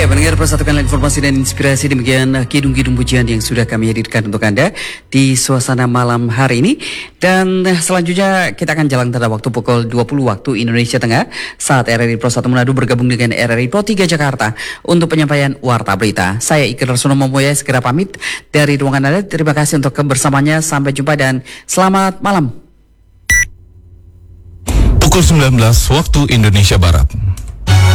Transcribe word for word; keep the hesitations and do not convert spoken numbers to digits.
Ya, pendengar persatukan informasi dan inspirasi, demikian kidung-kidung pujian yang sudah kami hadirkan untuk Anda di suasana malam hari ini. Dan selanjutnya kita akan jalan pada waktu pukul dua puluh waktu Indonesia Tengah saat R R I Pro satu Manado bergabung dengan R R I Pro tiga Jakarta untuk penyampaian Warta Berita. Saya Iker Rasono Momoya segera pamit dari ruangan Anda. Terima kasih untuk kebersamaannya. Sampai jumpa dan selamat malam. Pukul sembilan belas waktu Indonesia Barat.